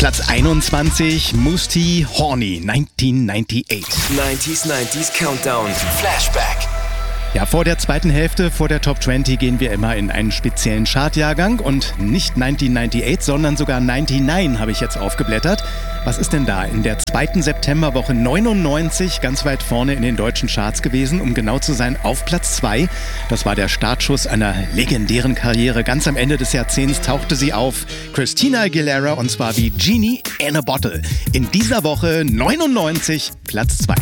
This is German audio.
Platz 21, Mousse T, Horny, 1998. 90s Countdown, Flashback. Ja, vor der zweiten Hälfte, vor der Top 20 gehen wir immer in einen speziellen Chartjahrgang und nicht 1998, sondern sogar 99 habe ich jetzt aufgeblättert. Was ist denn da in der zweiten Septemberwoche 99 ganz weit vorne in den deutschen Charts gewesen, um genau zu sein, auf Platz 2. Das war der Startschuss einer legendären Karriere. Ganz am Ende des Jahrzehnts tauchte sie auf, Christina Aguilera, und zwar wie Genie in a Bottle. In dieser Woche 99, Platz 2.